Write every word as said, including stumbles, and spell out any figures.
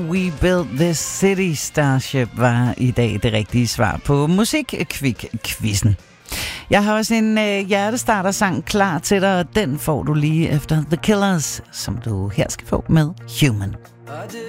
We Built This City Starship var i dag det rigtige svar på Musikkvik-quizzen. Jeg har også en øh, hjertestarter-sang klar til dig, og den får du lige efter The Killers, som du her skal få med Human.